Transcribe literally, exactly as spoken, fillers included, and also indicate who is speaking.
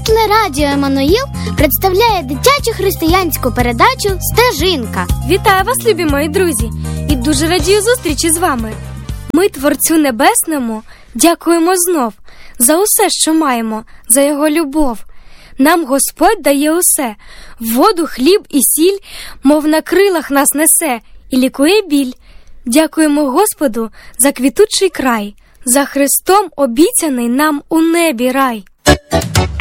Speaker 1: Телерадіо Еммануїл представляє дитячу християнську передачу «Стежинка».
Speaker 2: Вітаю вас, любі мої друзі, і дуже радію зустрічі з вами. Ми, Творцю Небесному, дякуємо знов за усе, що маємо, за Його любов. Нам Господь дає усе – воду, хліб і сіль, мов на крилах нас несе і лікує біль. Дякуємо Господу за квітучий край, за Христом обіцяний нам у небі рай.